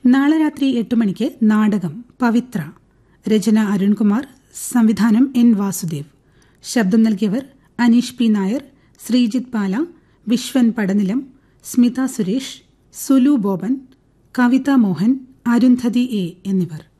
നാളെ രാത്രി 8 മണിക്ക് നാടകം പവിത്ര. രചന അരുൺകുമാർ, സംവിധാനം എൻ വാസുദേവ്. ശബ്ദം നൽകിയവർ Aneesh P Nair, Sreejith Pala, Viswan Padanilam, Smitha Suresh, Sulu Boban, Kavitha Mohan, Arundhati A എന്നിവർ.